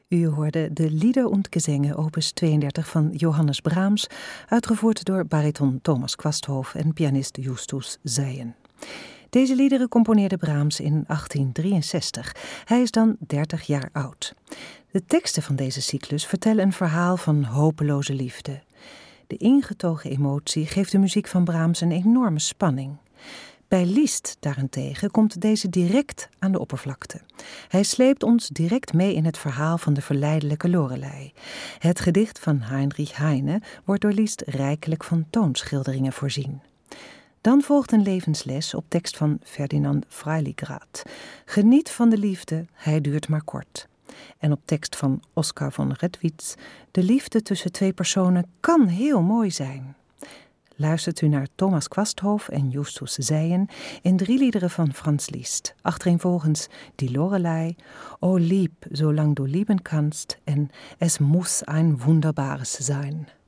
U hoorde de Lieder und Gesänge opus 32 van Johannes Brahms, uitgevoerd door bariton Thomas Quasthoff en pianist Justus Zeyen. Deze liederen componeerde Brahms in 1863. Hij is dan 30 jaar oud. De teksten van deze cyclus vertellen een verhaal van hopeloze liefde. De ingetogen emotie geeft de muziek van Brahms een enorme spanning. Bij Liszt daarentegen komt deze direct aan de oppervlakte. Hij sleept ons direct mee in het verhaal van de verleidelijke Lorelei. Het gedicht van Heinrich Heine wordt door Liszt rijkelijk van toonschilderingen voorzien. Dan volgt een levensles op tekst van Ferdinand Freiligrath. Geniet van de liefde, hij duurt maar kort. En op tekst van Oskar von Redwitz: de liefde tussen twee personen kan heel mooi zijn. Luistert u naar Thomas Quasthoff en Justus Zeyen in 3 liederen van Franz Liszt. Achtereenvolgens Die Lorelei, O lieb, zolang du lieben kannst en Es muss ein wunderbares sein.